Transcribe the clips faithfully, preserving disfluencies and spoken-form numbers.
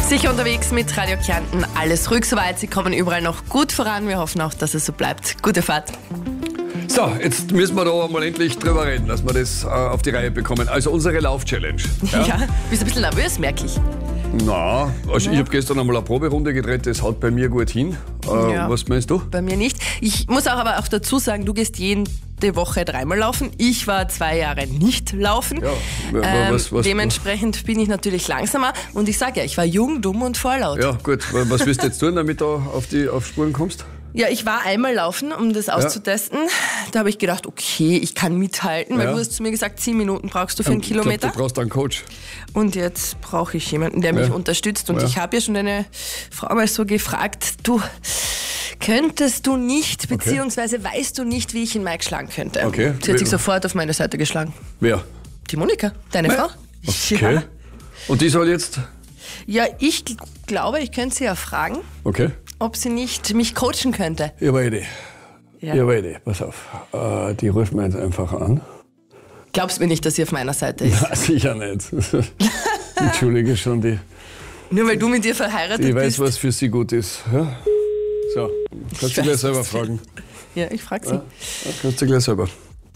Sicher unterwegs mit Radio Kärnten. Alles ruhig soweit. Sie kommen überall noch gut voran. Wir hoffen auch, dass es so bleibt. Gute Fahrt. So, jetzt müssen wir da mal endlich drüber reden, dass wir das äh, auf die Reihe bekommen. Also unsere Lauf-Challenge. Ja, ja, bist ein bisschen nervös, merke ich. Na, also ja. Ich habe gestern einmal eine Proberunde gedreht, das haut bei mir gut hin. Äh, ja. Was meinst du? Bei mir nicht. Ich muss auch aber auch dazu sagen, du gehst jede Woche dreimal laufen. Ich war zwei Jahre nicht laufen. Ja, ähm, was, was, dementsprechend was? bin ich natürlich langsamer. Und ich sage ja, ich war jung, dumm und vorlaut. Ja, gut. Was willst du jetzt tun, damit du auf die auf Spuren kommst? Ja, ich war einmal laufen, um das auszutesten. Ja. Da habe ich gedacht, okay, ich kann mithalten, weil ja. du hast zu mir gesagt, zehn Minuten brauchst du für einen ich Kilometer. Glaub, du brauchst einen Coach. Und jetzt brauche ich jemanden, der mich ja. unterstützt. Und ja. ich habe ja schon eine Frau mal so gefragt, du, könntest du nicht, beziehungsweise okay. weißt du nicht, wie ich ihn mal schlagen könnte? Okay. Sie hat sich sofort auf meine Seite geschlagen. Wer? Die Monika, deine ja. Frau. Okay. Ja. Und die soll jetzt? Ja, ich glaube, ich könnte sie ja fragen. Okay. Ob sie nicht mich coachen könnte. Ich habe eine Idee. Ja. Ich habe eine Idee. Pass auf. Äh, die rufen wir jetzt einfach an. Glaubst du mir nicht, dass sie auf meiner Seite ist? Na, sicher nicht. Entschuldige schon, die... Nur weil du mit ihr verheiratet bist. Ich weiß, was für sie gut ist. Ja? So, kannst du gleich selber fragen. Ja, ich frage sie. Ja, kannst du gleich selber.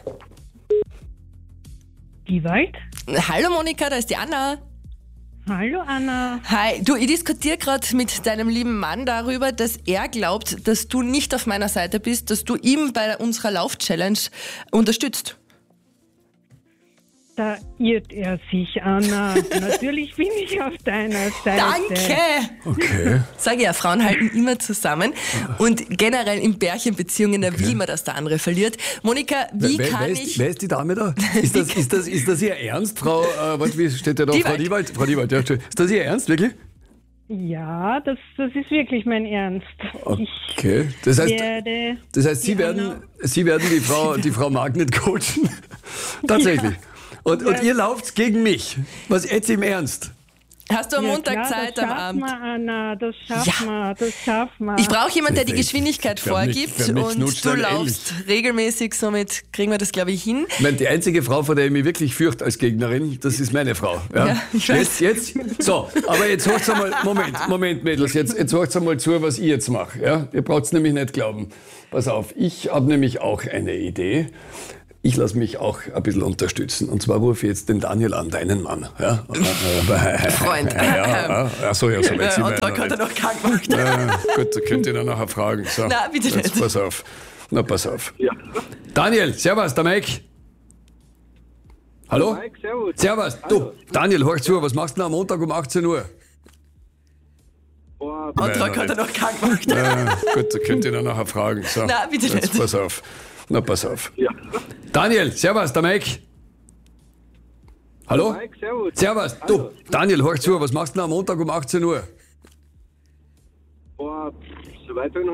Die Wald? Hallo Monika, da ist die Anna. Hallo Anna. Hi, du, ich diskutiere gerade mit deinem lieben Mann darüber, dass er glaubt, dass du nicht auf meiner Seite bist, dass du ihm bei unserer Lauf-Challenge unterstützt. Da irrt er sich, Anna. Natürlich bin ich auf deiner Seite. Danke! Okay. Sag ja, Frauen halten immer zusammen und generell in Pärchenbeziehungen, da okay. will man, dass der andere verliert. Monika, wie wer, kann wer ich... Ist, wer ist die Dame da? Ist das, ist das, ist das ihr Ernst, Frau... Äh, warte, wie steht der da? Diewald. Frau Diewald? Frau Diewald, ja. Ist das ihr Ernst, wirklich? Ja, das, das ist wirklich mein Ernst. Okay. Das heißt, werde das heißt Sie, werden, Sie werden die Frau, die Frau Magnet coachen? Tatsächlich. Ja. Und, und ihr lauft gegen mich. Was jetzt im Ernst? Hast du am ja, Montag klar, Zeit am Abend? Das schaffen wir, Anna, das schaffen Ja. wir, das schaffen wir. Ich brauche jemanden, der die Wer- Geschwindigkeit wer mich- vorgibt wer mich und knutscht, du dann laufst regelmäßig, somit kriegen wir das, glaube ich, hin. Ich meine, die einzige Frau, vor der ich mich wirklich fürchte als Gegnerin, das ist meine Frau. Ja, Ja, ich weiß. Jetzt, jetzt, so, aber jetzt hört's einmal, Moment, Moment, Mädels, jetzt, jetzt hört's einmal zu, was ich jetzt mache. Ja? Ihr braucht's nämlich nicht glauben. Pass auf, ich habe nämlich auch eine Idee. Ich lasse mich auch ein bisschen unterstützen. Und zwar rufe ich jetzt den Daniel an, deinen Mann. Ja? Freund. Ja, ja, ja, so, ja, so weit sind wir Und da noch hat er nicht. noch keinen gemacht. Ja, gut, da könnt ihr dann nachher fragen. So, Na, bitte jetzt nicht. pass auf. Na, pass auf. Ja. Daniel, servus, der Mike. Hallo? Mike, servus. Servus. Du, Daniel, hör zu, was machst du denn am Montag um achtzehn Uhr? Boah, Und da hat er noch keinen gemacht. Ja, gut, da könnt ihr dann nachher fragen. So, Na, bitte jetzt nicht. pass auf. Na, pass auf. ja. Daniel, servus, der Mike. Hallo? Mike, servus. Servus. Du, Daniel, hör zu, was machst du denn am Montag um achtzehn Uhr? Boah, so weit bin ich noch